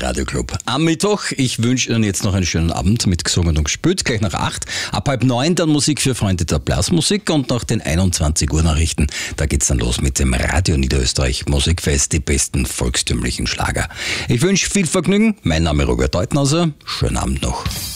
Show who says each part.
Speaker 1: Live-Radio Club am Mittwoch. Ich wünsche Ihnen jetzt noch einen schönen Abend mit Gesungen und Gespielt. Gleich nach 8. Ab 8:30 dann Musik für Freunde der Blasmusik und nach den 21 Uhr Nachrichten, da geht's dann los mit dem Radio Niederösterreich Musikfest, die besten volkstümlichen Schlager. Ich wünsche viel Vergnügen. Mein Name ist Robert Deutnauser. Schönen Abend noch.